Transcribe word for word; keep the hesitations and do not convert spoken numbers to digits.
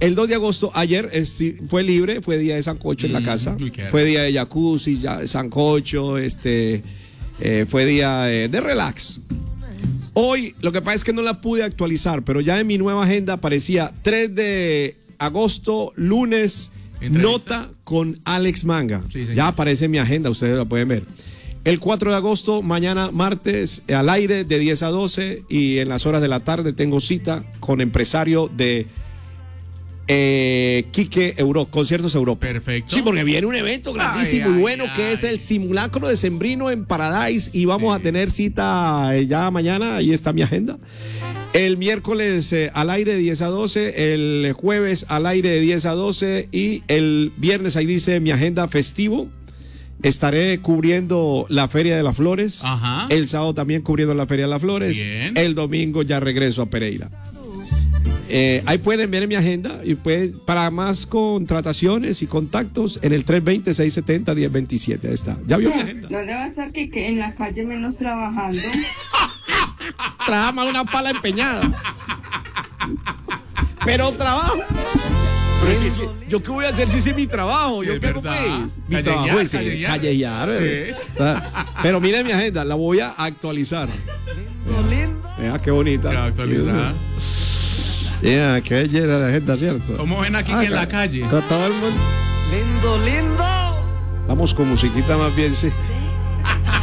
El dos de agosto, ayer es, fue libre, fue día de sancocho mm, en la casa. Fue día de jacuzzi, ya, sancocho, este, eh, fue día de, de relax. Hoy, lo que pasa es que no la pude actualizar, pero ya en mi nueva agenda aparecía tres de agosto, lunes, ¿entrevista? Nota con Alex Manga. Sí, ya aparece en mi agenda, ustedes la pueden ver. El cuatro de agosto, mañana martes, al aire de diez a doce, y en las horas de la tarde tengo cita con empresario de eh, Quique Euro, Conciertos Europa. Perfecto. Sí, porque viene un evento grandísimo ay, y bueno ay, que ay. es el simulacro de Sembrino en Paradise, y vamos sí. a tener cita ya mañana, ahí está mi agenda. El miércoles eh, al aire de diez a doce, el jueves al aire de diez a doce, y el viernes ahí dice mi agenda festivo. Estaré cubriendo la Feria de las Flores. Ajá. El sábado también cubriendo la Feria de las Flores. Bien. El domingo ya regreso a Pereira. Eh, ahí pueden ver en mi agenda, y pueden, para más contrataciones y contactos, en el tres veinte, seiscientos setenta, diez veintisiete. Ahí está. ¿Ya vio mi agenda? ¿Dónde va a estar que, que en la calle menos trabajando? Trabaja más una pala empeñada. Pero trabajo. Pero si, si, ¿yo qué voy a hacer si ese es mi trabajo? ¿Yo qué hago pues? Mi trabajo es callejear. Sí. Pero mire mi agenda, la voy a actualizar. Vea qué bonita. ¿Qué va a actualizar? Yeah, que llena la agenda, ¿cierto? ¿Cómo ven aquí ah, que en la calle? Con todo el mundo. Lindo, lindo. Vamos con musiquita más bien, sí.